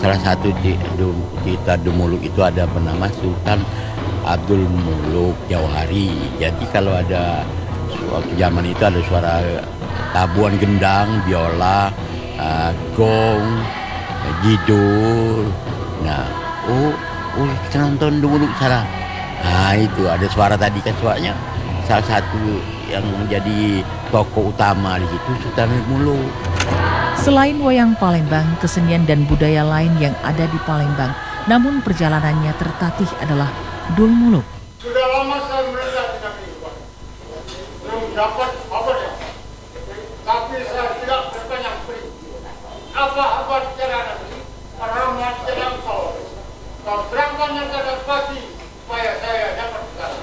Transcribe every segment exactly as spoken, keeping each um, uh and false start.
salah satu ci- du- cerita Dumuluk itu ada bernama Sultan Abdul Muluk Jauhari. Jadi kalau ada waktu zaman itu ada suara tabuhan gendang, biola, uh, gong, jidul. Nah, oh, oh kita nonton Dumuluk sekarang. Nah itu ada suara tadi kan suaranya salah satu yang menjadi tokoh utama di situ Sultan Muluk. Selain wayang Palembang, kesenian dan budaya lain yang ada di Palembang, namun perjalanannya tertatih adalah Dul Muluk. Sudah lama saya melihat di negeri ini, Pak. Belum dapat apa ya. Tapi saya tidak bertanya beri. Apa-apa cara negeri, ramah sedang kau. Kau terangkan yang saya pagi, supaya saya dapat segala.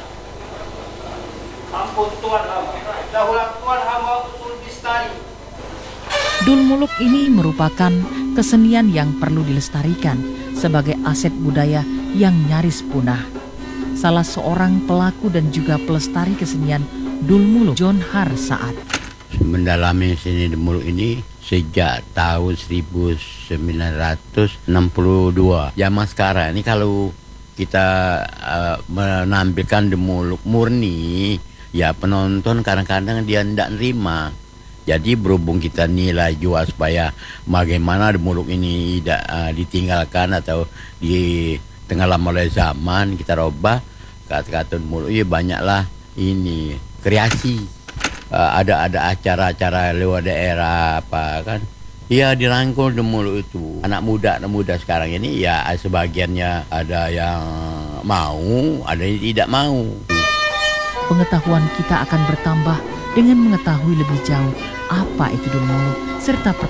Ampun Tuhan hamba, daulat Tuhan hamba usul bistari. Dul Muluk ini merupakan kesenian yang perlu dilestarikan sebagai aset budaya yang nyaris punah. Salah seorang pelaku dan juga pelestari kesenian Dul Muluk, John Har Saat. Mendalami seni Dul Muluk ini sejak tahun seribu sembilan ratus enam puluh dua. Zaman sekarang ini kalau kita uh, menampilkan Dul Muluk murni, ya penonton kadang-kadang dia tidak nerima. Jadi berhubung kita nilai jual supaya bagaimana Dul Muluk ini tidak uh, ditinggalkan atau ditenggelam oleh zaman, kita robah kata-kata Dul Muluk. Ya banyaklah ini kreasi, uh, ada ada acara-acara lewat daerah apa kan. Ya dirangkul Dul Muluk itu. Anak muda anak muda sekarang ini ya sebagiannya ada yang mau, ada yang tidak mau. Pengetahuan kita akan bertambah dengan mengetahui lebih jauh apa itu Dul Muluk serta